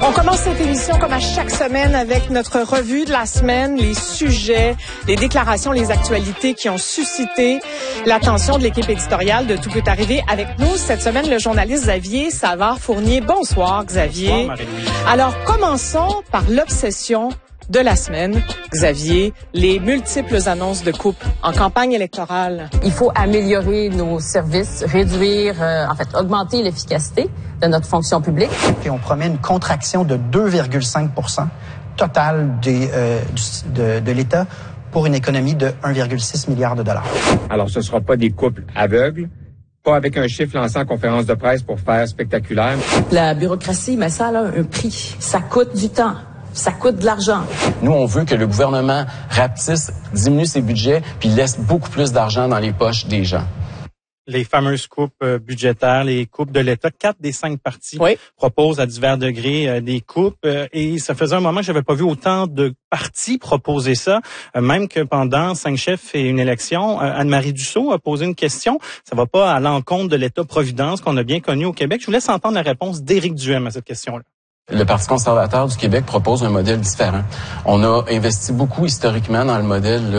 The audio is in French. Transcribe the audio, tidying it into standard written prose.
On commence cette émission comme à chaque semaine avec notre revue de la semaine, les sujets, les déclarations, les actualités qui ont suscité l'attention de l'équipe éditoriale de Tout peut arriver. Avec nous cette semaine, le journaliste Xavier Savard-Fournier. Bonsoir Xavier. Bonsoir Marie-Louise. Alors commençons par l'obsession de la semaine, Xavier, les multiples annonces de coupes en campagne électorale. Il faut améliorer nos services, réduire, augmenter l'efficacité de notre fonction publique. Puis on promet une contraction de 2,5% totale de l'État pour une économie de 1,6 milliard de dollars. Alors, ce ne sera pas des coupes aveugles, pas avec un chiffre lancé en conférence de presse pour faire spectaculaire. La bureaucratie, mais ça a un prix. Ça coûte du temps. Ça coûte de l'argent. Nous, on veut que le gouvernement rapetisse, diminue ses budgets, puis laisse beaucoup plus d'argent dans les poches des gens. Les fameuses coupes budgétaires, les coupes de l'État, 4 des 5 partis proposent à divers degrés des coupes. Et ça faisait un moment que j'avais pas vu autant de partis proposer ça. Même que pendant 5 chefs et une élection, Anne-Marie Dussault a posé une question. Ça va pas à l'encontre de l'État-providence qu'on a bien connu au Québec. Je vous laisse entendre la réponse d'Éric Duhem à cette question-là. Le Parti conservateur du Québec propose un modèle différent. On a investi beaucoup historiquement dans le modèle